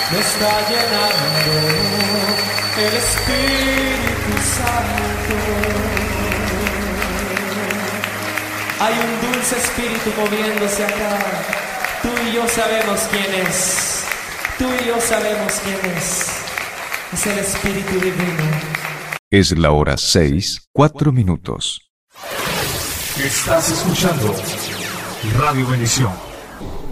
me está llenando el Espíritu Santo. Hay un dulce espíritu moviéndose acá. Tú y yo sabemos quién es. Tú y yo sabemos quién es. Es el Espíritu Divino. Es la hora 6:04. Estás escuchando Radio Bendición.